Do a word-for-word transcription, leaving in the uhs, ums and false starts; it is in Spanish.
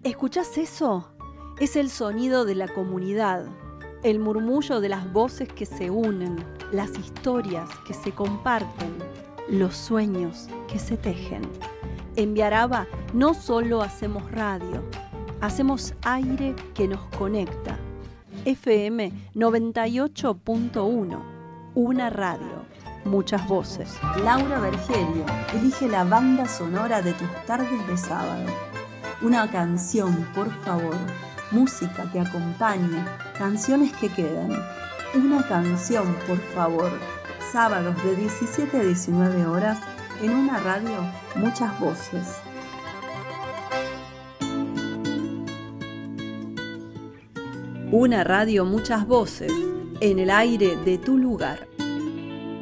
¿Escuchás eso? Es el sonido de la comunidad, el murmullo de las voces que se unen, las historias que se comparten, los sueños que se tejen. En Viaraba no solo hacemos radio, hacemos aire que nos conecta. F M noventa y ocho punto uno, una radio, muchas voces. Laura Bergerio elige la banda sonora de tus tardes de sábado. Una canción, por favor. Música que acompañe, canciones que queden. Una canción, por favor. Sábados de diecisiete a diecinueve horas en una radio, muchas voces. Una radio, muchas voces, en el aire de tu lugar.